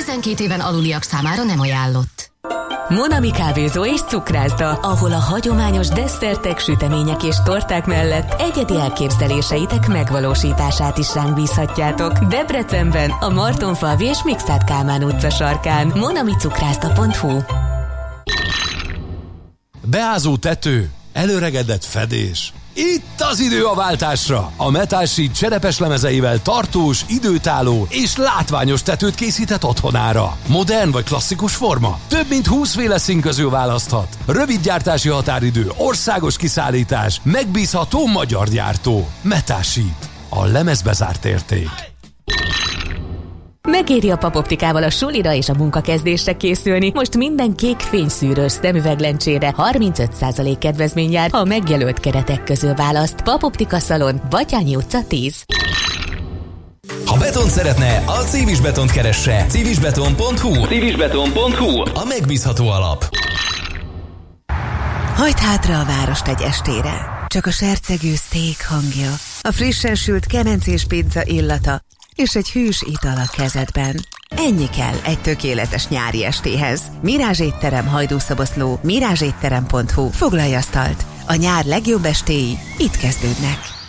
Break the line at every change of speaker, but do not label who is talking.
12 éven aluliak számára nem ajánlott.
Monami kávézó és cukrászda, ahol a hagyományos desszertek, sütemények és torták mellett egyedi elképzeléseitek megvalósítását is ránk bízhatjátok. Debrecenben, a Martonfalvi és Mikszáth Kálmán utca sarkán. monamicukrászda.hu.
Beázó tető, előregedett fedés. Itt az idő a váltásra! A Metal Sheet cserepes lemezeivel tartós, időtálló és látványos tetőt készített otthonára. Modern vagy klasszikus forma? Több mint 20 féle szín közül választhat. Rövid gyártási határidő, országos kiszállítás, megbízható magyar gyártó. Metal Sheet. A lemezbe zárt érték.
Megéri a Papoptikával a sulira és a munkakezdésre készülni. Most minden kék fényszűrős szemüveglencsére 35% kedvezmény jár, ha a megjelölt keretek közül választ. Papoptika Szalon, Batthyány utca 10.
Ha betont szeretne, a Civis Betont keresse. civisbeton.hu. civisbeton.hu. A megbízható alap.
Hagyd hátra a várost egy estére. Csak a sercegő steak hangja, a frissen sült kemencés pizza illata, és egy hűs ital a kezedben. Ennyi kell egy tökéletes nyári estéhez. Mirázs étterem, Hajdúszoboszló, mirázsétterem.hu. Foglalj asztalt. A nyár legjobb estéi itt kezdődnek.